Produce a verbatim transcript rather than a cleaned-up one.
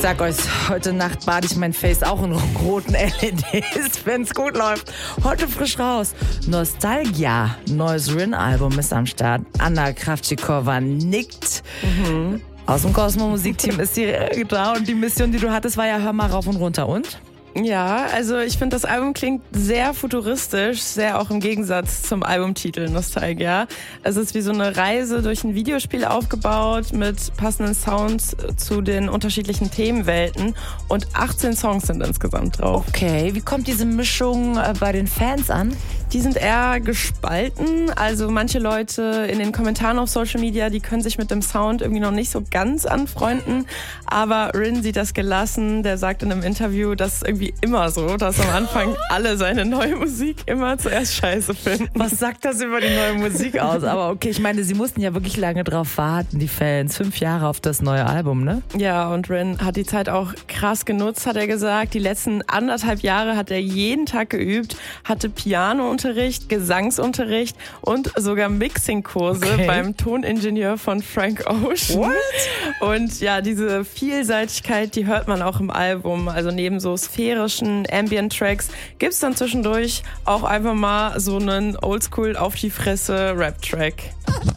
sag euch, heute Nacht bade ich mein Face auch in roten L E Ds, wenn's gut läuft. Heute frisch raus. Nostalgia, neues Rin-Album ist am Start. Anna Kravchikova nickt. Mhm. Aus dem Cosmo Musikteam ist sie da und die Mission, die du hattest, war ja Hör mal rauf und runter. Und? Ja, also ich finde, das Album klingt sehr futuristisch, sehr auch im Gegensatz zum Albumtitel Nostalgia. Es ist wie so eine Reise durch ein Videospiel aufgebaut mit passenden Sounds zu den unterschiedlichen Themenwelten und achtzehn Songs sind insgesamt drauf. Okay, wie kommt diese Mischung bei den Fans an? Die sind eher gespalten, also manche Leute in den Kommentaren auf Social Media, die können sich mit dem Sound irgendwie noch nicht so ganz anfreunden, aber Rin sieht das gelassen, der sagt in einem Interview, dass irgendwie immer so, dass am Anfang alle seine neue Musik immer zuerst scheiße finden. Was sagt das über die neue Musik aus? Aber okay, ich meine, sie mussten ja wirklich lange drauf warten, die Fans. Fünf Jahre auf das neue Album, ne? Ja, und Rin hat die Zeit auch krass genutzt, hat er gesagt. Die letzten anderthalb Jahre hat er jeden Tag geübt, hatte Pianounterricht, Gesangsunterricht und sogar Mixingkurse okay. beim Toningenieur von Frank Ocean. What? Und ja, diese Vielseitigkeit, die hört man auch im Album. Also neben so sphärischen Ambient-Tracks gibt's dann zwischendurch auch einfach mal so einen Oldschool auf die Fresse Rap-Track.